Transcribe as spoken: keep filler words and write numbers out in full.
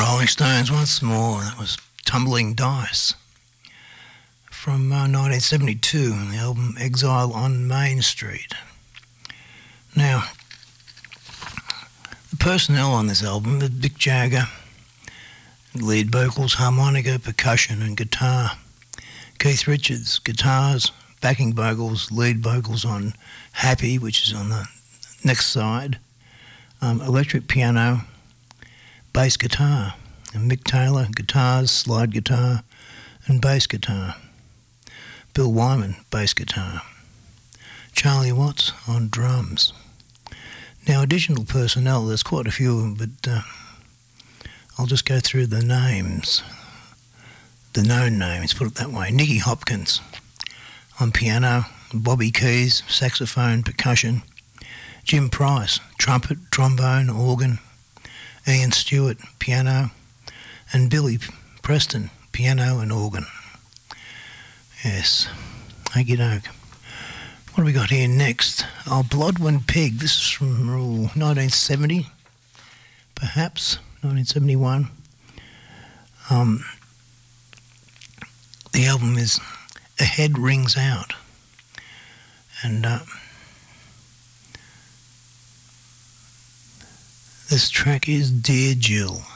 Rolling Stones once more. That was Tumbling Dice from uh, nineteen seventy-two, the album Exile on Main Street. Now, the personnel on this album, Mick Jagger, lead vocals, harmonica, percussion and guitar. Keith Richards, guitars, backing vocals, lead vocals on Happy, which is on the next side, um, electric piano, bass guitar, and Mick Taylor, guitars, slide guitar and bass guitar. Bill Wyman, bass guitar. Charlie Watts on drums. Now, additional personnel, there's quite a few of them, but uh, I'll just go through the names, the known names, put it that way. Nicky Hopkins on piano, Bobby Keys, saxophone, percussion, Jim Price, trumpet, trombone, organ, Ian Stewart, piano, and Billy Preston, piano and organ. Yes, okie doke. What have we got here next? Oh, Blodwyn Pig. This is from oh, nineteen seventy, perhaps, nineteen seventy-one. Um, the album is A Head Rings Out. And uh, this track is Dear Jill.